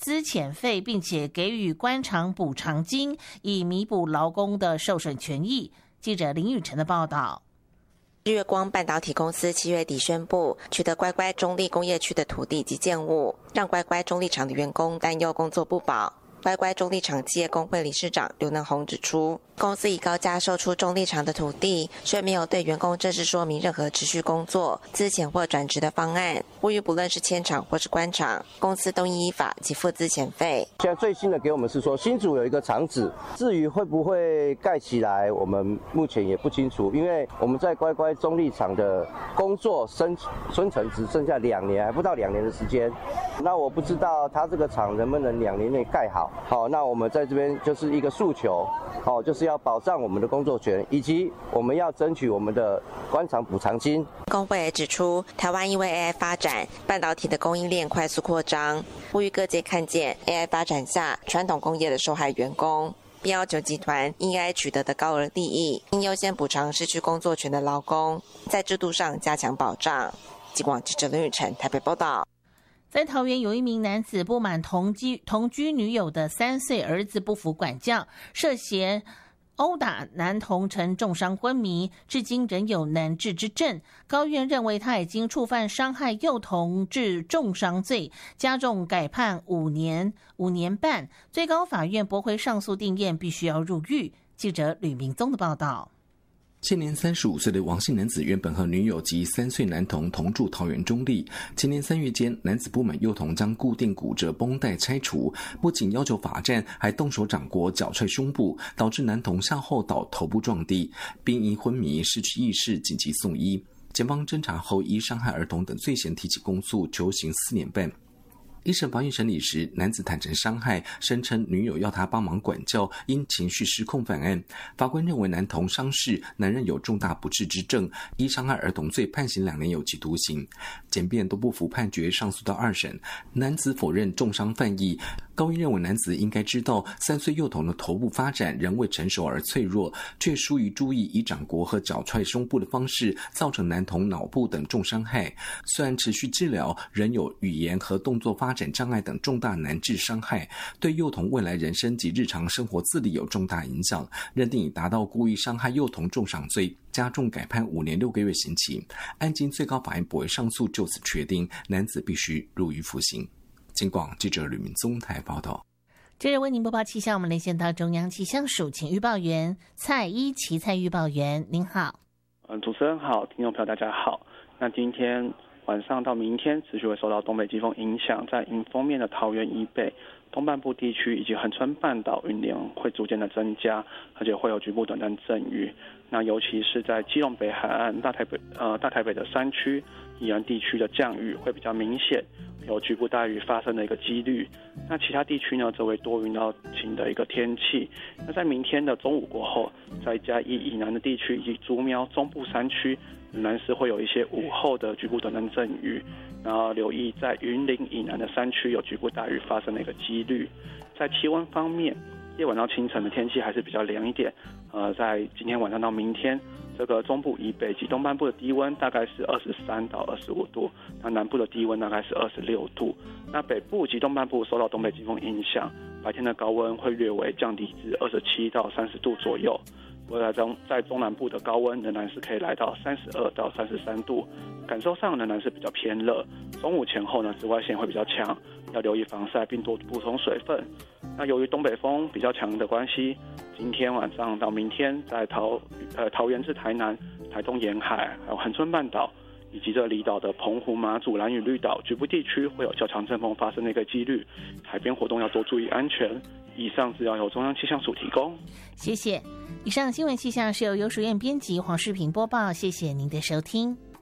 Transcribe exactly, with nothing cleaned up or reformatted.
资遣费，并且给予官场补偿金，以弥补劳工的受损权益。记者林雨晨的报道。 日月光半导体公司七月底宣布取得乖乖中立工业区的土地及建物，让乖乖中立厂的员工担忧工作不保。乖乖中立厂企业工会理事长刘能宏指出，公司以高价售出中立厂的土地，却没有对员工正式说明任何持续工作、资遣或转职的方案，呼吁不论是迁厂或是关厂，公司都依法给付资遣费。 现在最新的给我们是说，新竹有一个厂址，至于会不会盖起来，我们目前也不清楚，因为我们在乖乖中立厂的工作生存程只剩下两年，还不到两年的时间。那我不知道他这个厂能不能两年内盖好。好，那我们在这边就是一个诉求，好，就是要保障我们的工作权，以及我们要争取我们的官场补偿金。 工会也指出，台湾因为 A I 发展，半导体的供应链快速扩张，呼吁各界看见 A I 发展下传统工业的受害员工，并要求集团应该取得的高额利益，应优先补偿失去工作权的劳工，在制度上加强保障。记广记者林雨晨台北报道。 在桃园有一名男子不满同居同居女友的三岁儿子不服管教，涉嫌殴打男童成重伤昏迷，至今仍有难治之症。高院认为他已经触犯伤害幼童致重伤罪，加重改判五年五年半。最高法院驳回上诉定验，必须要入狱。记者吕明宗的报道。 现年三十五岁的王姓男子原本和女友及三岁男童同住桃园中立。前年三月间，男子不满幼童将固定骨折绷带拆除，不仅要求罚站，还动手掌掴、脚踹胸部，导致男童向后倒，头部撞地，并因昏迷失去意识，紧急送医。检方侦查后，依伤害儿童等罪嫌提起公诉，求刑四年半。一审法院审理时，男子坦诚伤害，声称女友要他帮忙管教，因情绪失控犯案。法官认为男童伤势，男人有重大不治之症，依伤害儿童罪判刑两年有期徒刑。检辩都不服判决，上诉到二审，男子否认重伤犯意。高院认为男子应该知道三岁幼童的头部发展仍未成熟而脆弱，却疏于注意以掌掴和脚踹胸部的方式造成男童脑部等重伤害。虽然持续治疗，仍有语言和动作发展障碍等重大难治伤害，对幼童未来人生及日常生活自理有重大影响，认定已达到故意伤害幼童重伤罪，加重改判五年六个月刑期。案经最高法院驳回上诉，就此确定男子必须入狱服刑。警广记者吕明宗台报道。 接着为您播报气象，我们连线到中央气象署，请预报员蔡依琪蔡预报员，您好。 嗯，主持人好，听众朋友大家好。那今天晚上到明天持续会受到东北季风影响，在迎风面的桃园以北、东半部地区以及恒春半岛云量会逐渐的增加，而且会有局部短暂阵雨。那尤其是在基隆北海岸、大台北呃大台北的山区、宜兰地区的降雨会比较明显，有局部大雨发生的一个几率。那其他地区呢，则为多云到晴的一个天气。那在明天的中午过后，在嘉义以南的地区以及竹苗中部山区，仍然是会有一些午后的局部短暂阵雨。然后留意在云林以南的山区有局部大雨发生的一个几率。在气温方面，夜晚到清晨的天气还是比较凉一点。呃，在今天晚上到明天，这个中部以北及东半部的低温大概是二十三到二十五度，那南部的低温大概是二十六度。那北部及东半部受到东北季风影响，白天的高温会略微降低至二十七到三十度左右。未来中在中南部的高温仍然是可以来到三十二到三十三度，感受上仍然是比较偏热。中午前后呢，紫外线会比较强，要留意防晒并多补充水分。那由于东北风比较强的关系，今天晚上到明天，在桃呃桃园至台南、台东沿海，还有恒春半岛以及这离岛的澎湖、马祖、兰屿、绿岛局部地区会有较强阵风发生的一个几率，海边活动要多注意安全。以上资料由中央气象署提供。 谢谢。以上新闻气象是由游淑燕编辑，黄世平播报。谢谢您的收听。